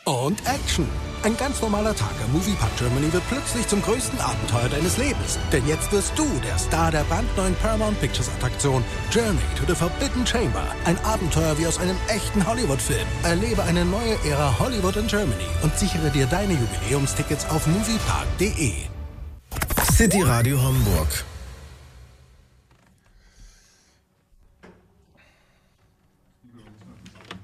und Action. Ein ganz normaler Tag am Moviepark Germany wird plötzlich zum größten Abenteuer deines Lebens. Denn jetzt wirst du der Star der brandneuen Paramount Pictures Attraktion Journey to the Forbidden Chamber. Ein Abenteuer wie aus einem echten Hollywood-Film. Erlebe eine neue Ära Hollywood in Germany und sichere dir deine Jubiläumstickets auf moviepark.de. City Radio Hamburg.